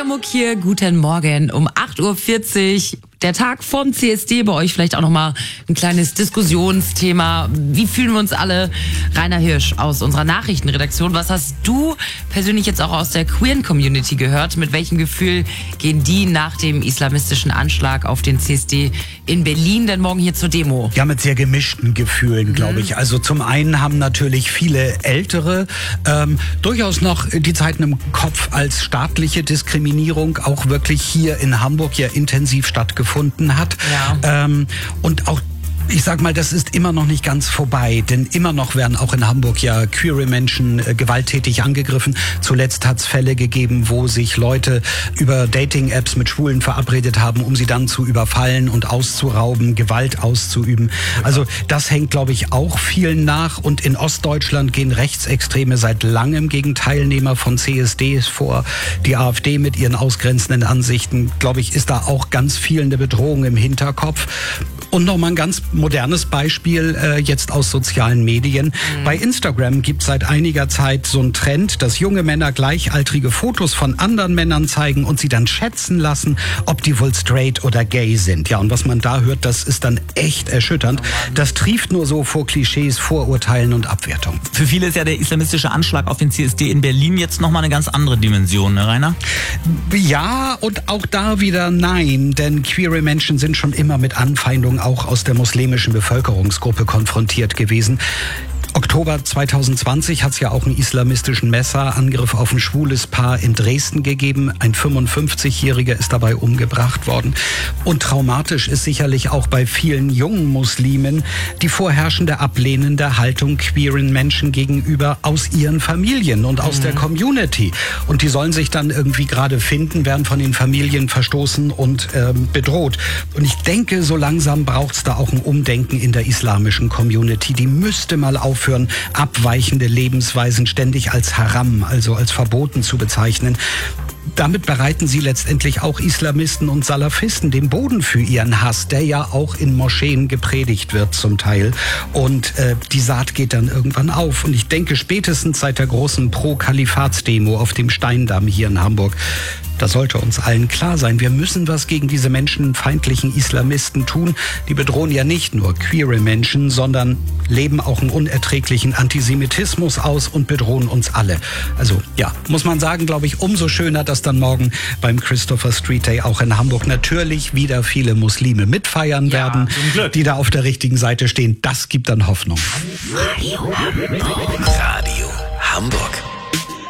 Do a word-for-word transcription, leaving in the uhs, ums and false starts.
Radio Muck hier, guten Morgen um acht Uhr vierzig. Der Tag vom C S D, bei euch vielleicht auch nochmal ein kleines Diskussionsthema. Wie fühlen wir uns alle? Rainer Hirsch aus unserer Nachrichtenredaktion. Was hast du persönlich jetzt auch aus der queeren Community gehört? Mit welchem Gefühl gehen die nach dem islamistischen Anschlag auf den C S D in Berlin denn morgen hier zur Demo? Ja, mit sehr gemischten Gefühlen, glaube ich. Also zum einen haben natürlich viele Ältere ähm, durchaus noch die Zeiten im Kopf, als staatliche Diskriminierung auch wirklich hier in Hamburg ja intensiv stattgefunden hat. Ja. Ähm, und auch Ich sag mal, das ist immer noch nicht ganz vorbei, denn immer noch werden auch in Hamburg ja queere Menschen äh, gewalttätig angegriffen. Zuletzt hat es Fälle gegeben, wo sich Leute über Dating-Apps mit Schwulen verabredet haben, um sie dann zu überfallen und auszurauben, Gewalt auszuüben. Also das hängt, glaube ich, auch vielen nach. Und in Ostdeutschland gehen Rechtsextreme seit langem gegen Teilnehmer von C S Ds vor. Die AfD mit ihren ausgrenzenden Ansichten, glaube ich, ist da auch ganz vielen eine Bedrohung im Hinterkopf. Und nochmal ein ganz modernes Beispiel äh, jetzt aus sozialen Medien. Mhm. Bei Instagram gibt es seit einiger Zeit so einen Trend, dass junge Männer gleichaltrige Fotos von anderen Männern zeigen und sie dann schätzen lassen, ob die wohl straight oder gay sind. Ja, und was man da hört, das ist dann echt erschütternd. Das trieft nur so vor Klischees, Vorurteilen und Abwertung. Für viele ist ja der islamistische Anschlag auf den C S D in Berlin jetzt nochmal eine ganz andere Dimension, ne, Rainer? Ja, und auch da wieder nein, denn queere Menschen sind schon immer mit Anfeindungen auch aus der muslimischen Bevölkerungsgruppe konfrontiert gewesen. Oktober zwanzig zwanzig hat es ja auch einen islamistischen Messerangriff auf ein schwules Paar in Dresden gegeben. Ein fünfundfünfzigjähriger ist dabei umgebracht worden. Und traumatisch ist sicherlich auch bei vielen jungen Muslimen die vorherrschende ablehnende Haltung queeren Menschen gegenüber aus ihren Familien und aus mhm. der Community. Und die sollen sich dann irgendwie gerade finden, werden von den Familien verstoßen und ähm, bedroht. Und ich denke, so langsam braucht es da auch ein Umdenken in der islamischen Community. Die müsste mal auf aufhören, abweichende Lebensweisen ständig als Haram, also als verboten zu bezeichnen. Damit bereiten sie letztendlich auch Islamisten und Salafisten den Boden für ihren Hass, der ja auch in Moscheen gepredigt wird zum Teil. Und äh, die Saat geht dann irgendwann auf. Und ich denke, spätestens seit der großen Pro-Kalifatsdemo auf dem Steindamm hier in Hamburg, da sollte uns allen klar sein, wir müssen was gegen diese menschenfeindlichen Islamisten tun. Die bedrohen ja nicht nur queere Menschen, sondern leben auch einen unerträglichen Antisemitismus aus und bedrohen uns alle. Also ja, muss man sagen, glaube ich, umso schöner, dass dann morgen beim Christopher Street Day auch in Hamburg natürlich wieder viele Muslime mitfeiern ja, werden, die da auf der richtigen Seite stehen. Das gibt dann Hoffnung. Radio Hamburg. Radio Hamburg.